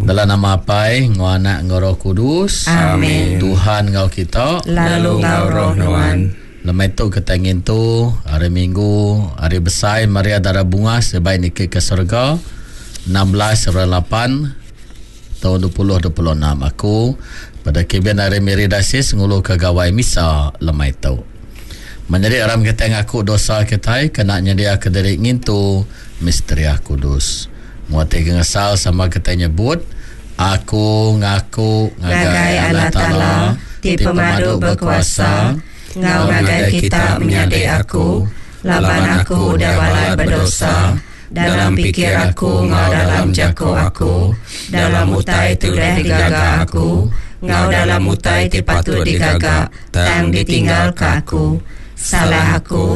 Dalam nama Apai, Ngau Anak, Ngau Roh Kudus. Amin. Tuhan Ngau kita, lalu Ngau Roh Nuan. Lemai tu ketangin tu hari Minggu, hari besar Maria Darah Bunga sebaik nikah ke surga 16/8 tahun 2026. Aku pada kebian hari Meridasis ngulu ke gawai misa lemai tu. Menjadi orang kita ngaku dosa kita kena nyedia ke diri ngintu misteri kudus. Muati ngesal sama kita nyebut aku ngaku ngagai Allah Ta'ala ti pemadu berkuasa ngau ngagai kita menyadai aku laban aku dawalan berdosa dalam pikir aku ngau dalam jako aku dalam utai tudah digaga aku ngau dalam utai ti patut digaga tang ditinggal ke aku salah aku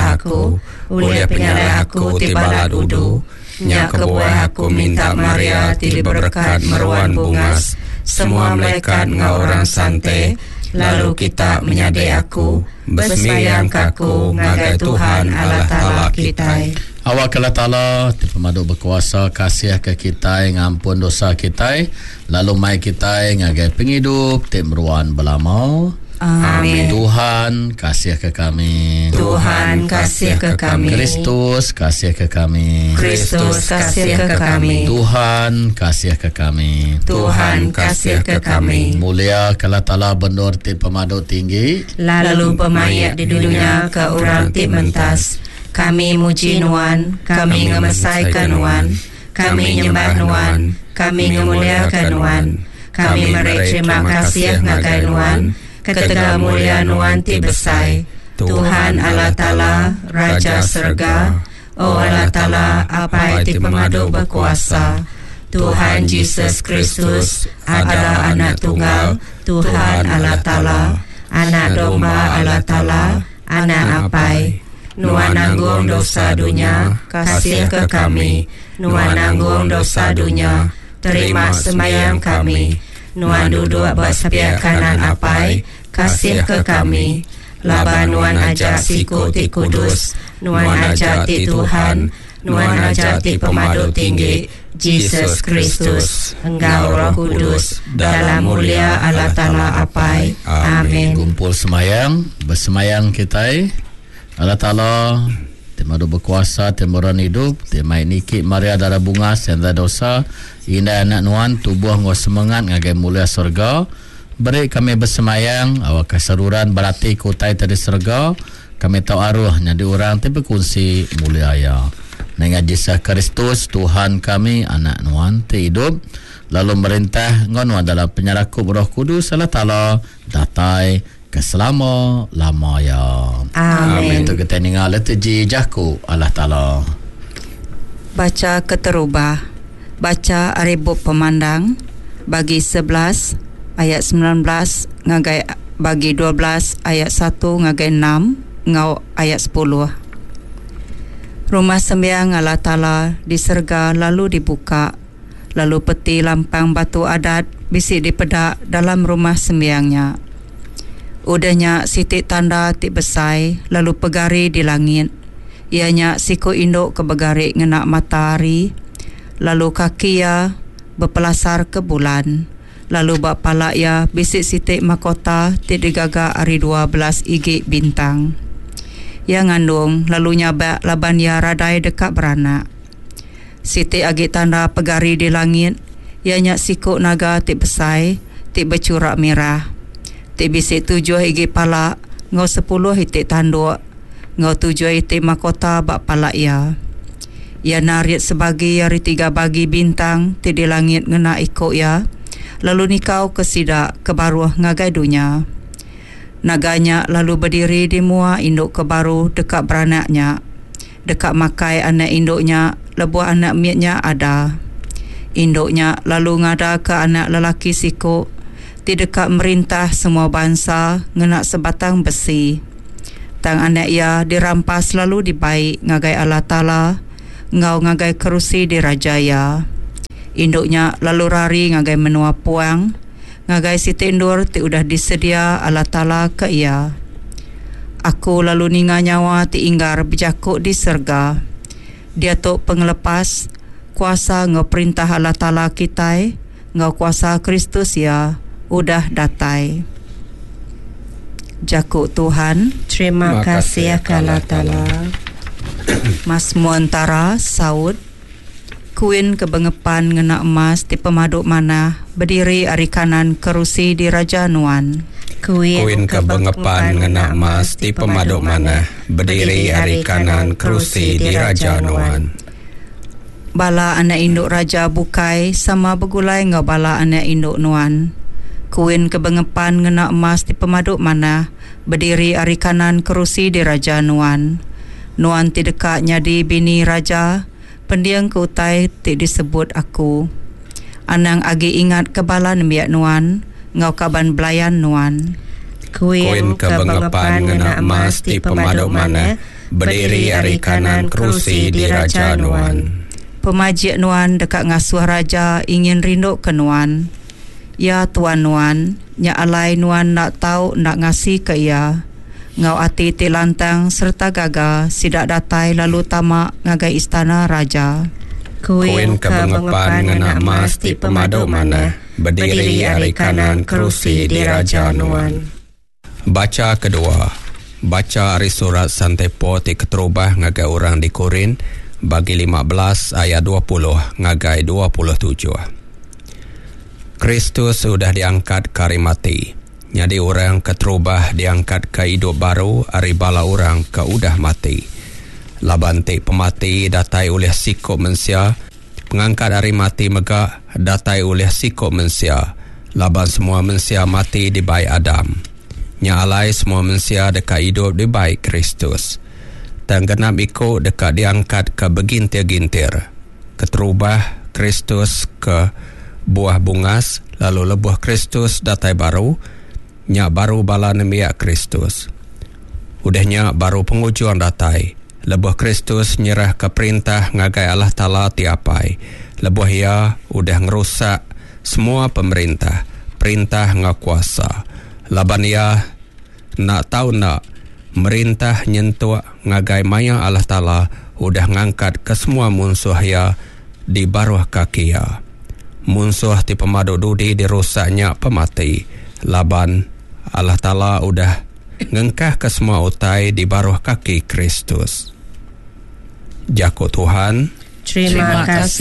oleh penyalah aku ti balad udu nyak kebuah aku minta Maria ti berkat meruan bungas semua malaikat ngau orang santai lalu kita menyadai aku bersemayam kaku ngagai Tuhan Allah Ta'ala kita. Awak Allah Ta'ala ti pemadu berkuasa kasih ke kita ngampun dosa kita lalu mai kita ngagai penghidup ti meruan belamau. Amin. Tuhan kasih ke kami. Tuhan kasih ke kami. Kristus kasih ke kami. Kristus kasih ke kami. Tuhan kasih ke kami. Tuhan kasih ke kami. Mulia Allah Ta'ala benur ti pemadu tinggi lalu pemayat di dunia ke orang ti mentas. Kami muji Nuan, kami ngemesaikan Nuan, kami nyembah Nuan, kami ngemuliakan Nuan, kami meri terima kasih ngagai Nuan. Ketega mulia Nuan ti besai Tuhan Allah Ta'ala Raja Surga. Oh Allah Ta'ala Apai ti pemadu berkuasa Tuhan Yesus Kristus adalah anak tunggal Tuhan Allah Ta'ala, anak domba Allah Ta'ala, anak Apai. Nuan nanggung dosa dunia kasih ke kami. Nuan nanggung dosa dunia terima semayam kami. Nuan duduk bersepiak kanan Apai kasih ke kami. Laban Nuan ajak siku ti kudus, Nuan ajak ti Tuhan, Nuan ajak ti pemadu tinggi Yesus Kristus, Engkau Roh Kudus dalam mulia Allah Ta'ala Apai. Amin. Kumpul semayang, bersemayang kita Allah Ta'ala temadu berkuasa, temuran hidup, temai niki Maria Darah Bunga senda dosa indah anak Nuan tubuh ngau semangat ngagai mulia surga. Beri kami bersemayang awak keseruran berarti kutai tadi surga kami tahu arwahnya di orang tapi kunci mulia ya dengan Yesus Kristus Tuhan kami anak Nuan ti hidup lalu merintah ngon dalam penyerakup Roh Kudus Allah Ta'ala datai keselama lama ya. Amin. Itu kita ningal letuji jaku Allah Ta'ala. Baca keterubah. Baca Aribuk Pemandang bagi 11 ayat 19 ngagai bagi 12 ayat 1 ngagai 6 ngau ayat 10. Rumah sembiang Allah Ta'ala diserga lalu dibuka, lalu peti lampang batu adat bisi dipedak dalam rumah sembiangnya. Udahnya sitik tanda ti besai lalu pegari di langit. Ianya siku induk ke begari ngenak matahari, lalu kaki ya berpelasar ke bulan. Lalu bak palak ya bisik sitik mahkota ti digaga hari 12 igi bintang. Ya ngandung lalu nyabak laban ya radai dekat beranak. Sitik agi tanda pegari di langit. Ya nyak sikuk naga ti besai ti bercurak merah. Ti bisik 7 igi palak ngau 10 hitik tanduk. Ngau 7 hitik mahkota bak palak ya. Ya narit sebagi hari 3 bagi bintang ti di langit ngena ikut ya. Lalu nikau kesidak kebaru ngagai dunia. Naganya lalu berdiri di mua induk kebaru dekat beranaknya. Dekat makai anak induknya, lebuh anak miatnya ada. Induknya lalu ngada ke anak lelaki siku. Di dekat merintah semua bangsa ngenak sebatang besi. Tang anak ia dirampas lalu dibaik ngagai Allah Ta'ala. Ngau ngagai kerusi di rajaya. Induknya lalu rari ngagai menua puang, ngagai si tendur ti udah disedia Allah Ta'ala ke ia. Aku lalu ninga nyawa ti inggar berjakuk di serga. Dia tok pengelepas kuasa ngeperintah Allah Ta'ala kita ngau kuasa Kristus ya udah datai. Jakuk Tuhan, Terima kasih Allah Ta'ala. Mas Muantara Saud, Kuin kebengepan ngena emas di pemaduk mana berdiri ari kanan kerusi di Raja Nuan. Kuin kebengepan ngena emas di pemaduk mana berdiri ari kanan kerusi di Raja Nuan. Bala anak induk Raja Bukai sama begulai ngau bala anak induk Nuan. Kuin kebengepan ngena emas di pemaduk mana berdiri ari kanan kerusi di Raja Nuan. Nuan ti dekat nyadi bini Raja, pendiang ke utai ti disebut aku. Anang agi ingat kebalan biak Nuan, ngau kaban belayan Nuan. Kuin kebengepan ngena emas di pemaduk mana berdiri ari kanan kerusi di Raja Nuan. Pemajik Nuan dekat ngasuh Raja ingin rinduk ke Nuan. Ya Tuan Nuan, nya alai Nuan nak tahu nak ngasih ke ia. Ngau ati ti lantang serta gaga sidak datai lalu tamak ngagai istana Raja. Kuin kebengepan ngena emas di pemaduk mana berdiri ari kanan kerusi di Raja Nuan. Baca kedua. Baca ari surat Santepo ti keterubah ngagai orang di Korin bagi 15 ayat 20 ngagai 27. Kristus sudah diangkat ke hari mati. Jadi orang keterubah diangkat ke hidup baru ari bala orang ke udah mati. Laban ti pemati datai oleh sikop mensia. Pengangkat hari mati megak datai oleh sikop mensia. Laban semua mensia mati di baik Adam. Nya alai semua mensia dekat hidup di baik Kristus. Dan genap ikut dekat diangkat ke begintir-gintir. Keterubah Kristus ke buah bungas, lalu lebuh Kristus datai baru, nya baru bala nemiak Kristus. Udahnya baru pengujuan datai, lebuh Kristus nyerah ke perintah ngagai Allah Ta'ala tiapai. Lebuh ia udah ngerusak semua pemerintah, perintah ngakuasa. Laban ia nak tahu nak merintah nyentuh ngagai maya Allah Ta'ala udah ngangkat ke semua musuh ia di baruh kaki ia. Musuh ti pemaduk dudi dirusaknya pemati. Laban Allah Ta'ala udah ngengkah ke semua utai di baruh kaki Kristus. Jakuk Tuhan, Terima kasih